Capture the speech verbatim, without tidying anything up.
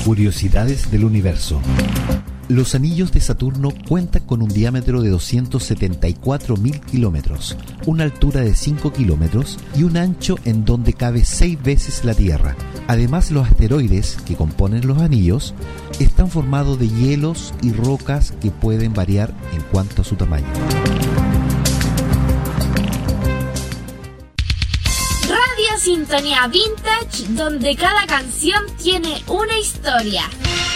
Curiosidades del universo. Los anillos de Saturno cuentan con un diámetro de doscientos setenta y cuatro mil kilómetros, una altura de cinco kilómetros y un ancho en donde cabe seis veces la Tierra. Además, los asteroides que componen los anillos están formados de hielos y rocas que pueden variar en cuanto a su tamaño. Radio Sintonía Vintage, donde cada canción tiene una historia.